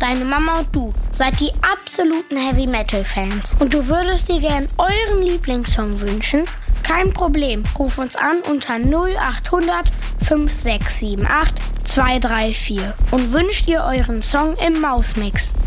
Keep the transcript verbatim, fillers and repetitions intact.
deine Mama und du seid die absoluten Heavy-Metal-Fans und du würdest dir gern euren Lieblingssong wünschen? Kein Problem, ruf uns an unter null acht hundert fünf sechs sieben acht zwei drei vier und wünscht ihr euren Song im Mausmix.